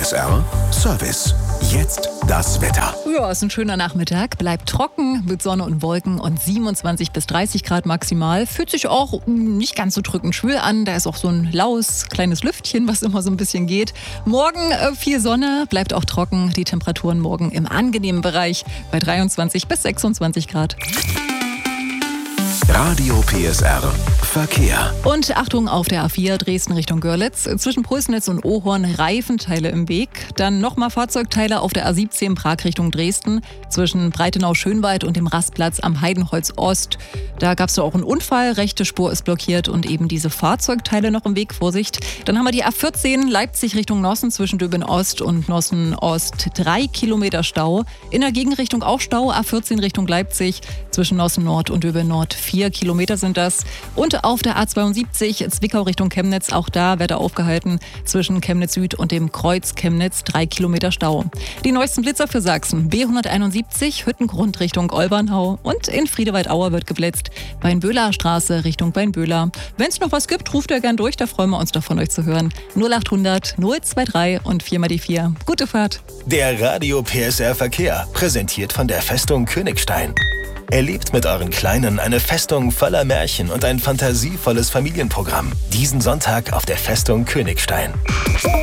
PSR Service. Jetzt das Wetter. Ja, ist ein schöner Nachmittag. Bleibt trocken mit Sonne und Wolken und 27 bis 30 Grad maximal. Fühlt sich auch nicht ganz so drückend schwül an. Da ist auch so ein laues kleines Lüftchen, was immer so ein bisschen geht. Morgen viel Sonne, bleibt auch trocken. Die Temperaturen morgen im angenehmen Bereich bei 23 bis 26 Grad. Radio PSR Verkehr. Und Achtung auf der A4 Dresden Richtung Görlitz. Zwischen Prößnitz und Ohorn Reifenteile im Weg. Dann nochmal Fahrzeugteile auf der A17 Prag Richtung Dresden. Zwischen Breitenau-Schönwald und dem Rastplatz am Heidenholz Ost. Da gab es auch einen Unfall. Rechte Spur ist blockiert und eben diese Fahrzeugteile noch im Weg. Vorsicht. Dann haben wir die A14 Leipzig Richtung Nossen zwischen Döben Ost und Nossen Ost. 3 Kilometer Stau. In der Gegenrichtung auch Stau. A14 Richtung Leipzig zwischen Nossen Nord und Döben Nord. 4 Kilometer sind das. Und auf der A72 Zwickau Richtung Chemnitz, auch da wird er aufgehalten zwischen Chemnitz Süd und dem Kreuz Chemnitz, 3 Kilometer Stau. Die neuesten Blitzer für Sachsen, B171 Hüttengrund Richtung Olbernhau und in Friedewald-Auer wird geblitzt, Beinböhler Straße Richtung Beinböhler. Wenn es noch was gibt, ruft ihr gern durch, da freuen wir uns doch von euch zu hören. 0800 023 und 4 mal die 4. Gute Fahrt. Der Radio PSR Verkehr, präsentiert von der Festung Königstein. Erlebt mit euren Kleinen eine Festung voller Märchen und ein fantasievolles Familienprogramm. Diesen Sonntag auf der Festung Königstein.